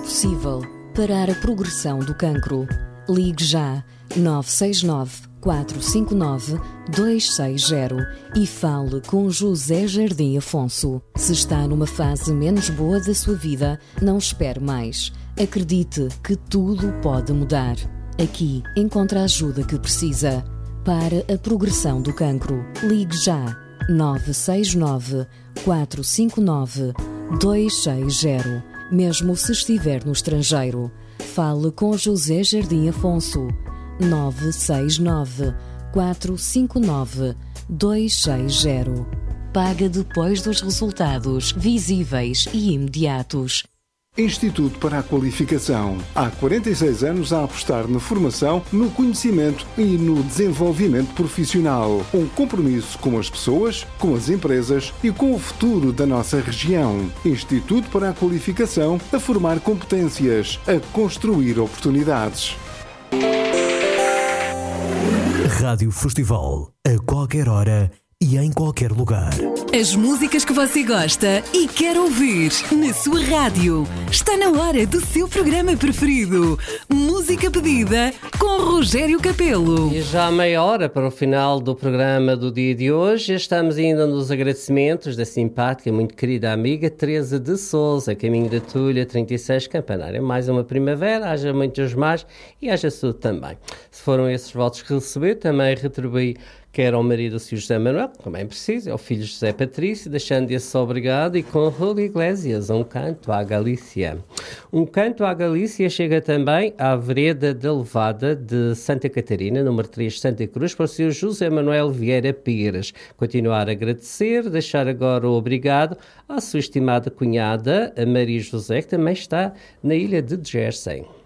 possível parar a progressão do cancro. Ligue já 969 459 260 e fale com José Jardim Afonso. Se está numa fase menos boa da sua vida, não espere mais. Acredite que tudo pode mudar. Aqui encontra a ajuda que precisa. Para a progressão do cancro, ligue já 969 459 260. Mesmo se estiver no estrangeiro, fale com José Jardim Afonso. 969 459 260. Paga depois dos resultados visíveis e imediatos. Instituto para a Qualificação. Há 46 anos a apostar na formação, no conhecimento e no desenvolvimento profissional. Um compromisso com as pessoas, com as empresas e com o futuro da nossa região. Instituto para a Qualificação, a formar competências, a construir oportunidades. Rádio Festival, a qualquer hora e em qualquer lugar. As músicas que você gosta e quer ouvir na sua rádio. Está na hora do seu programa preferido. Música pedida com Rogério Capelo. E já há meia hora para o final do programa do dia de hoje. Estamos ainda nos agradecimentos da simpática, muito querida amiga Teresa de Sousa, caminho da Tulha, 36, Campanário. Mais uma primavera, haja muitos mais e haja saúde também. Se foram esses votos que recebeu, também retribuí quer ao marido Sr. José Manuel, também preciso, ao filho José Patrício, deixando esse obrigado, e com Rúlio Iglesias, um canto à Galícia. Um canto à Galícia chega também à vereda da Levada de Santa Catarina, número 3, Santa Cruz, para o Sr. José Manuel Vieira Pires. Continuar a agradecer, deixar agora o obrigado à sua estimada cunhada, a Maria José, que também está na ilha de Jersey.